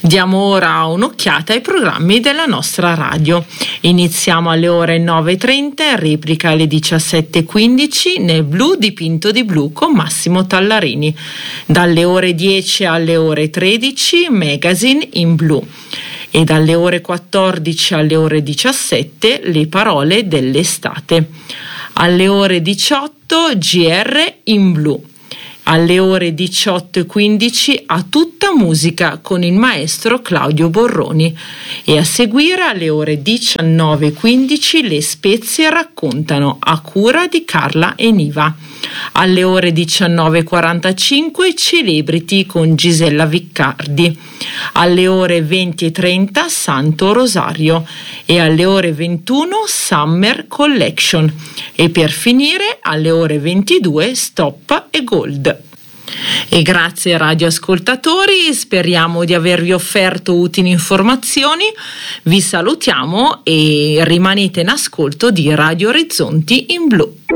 Diamo ora un'occhiata ai programmi della nostra radio. Iniziamo alle ore 9.30, replica alle 17.15 nel Blu dipinto di blu con Massimo Tallarini. Dalle ore 10 alle ore 13 Magazine in blu. E dalle ore 14 alle ore 17 le parole dell'estate. Alle ore 18 GR in blu. Alle ore 18.15 a tutta musica con il maestro Claudio Borroni e a seguire alle ore 19.15 le spezie raccontano a cura di Carla e Niva. Alle ore 19.45 Celebrity con Gisella Viccardi. Alle ore 20.30 Santo Rosario e alle ore 21 Summer Collection e per finire alle ore 22 Stop e Gold. E grazie radioascoltatori, speriamo di avervi offerto utili informazioni, vi salutiamo e rimanete in ascolto di Radio Orizzonti in Blu.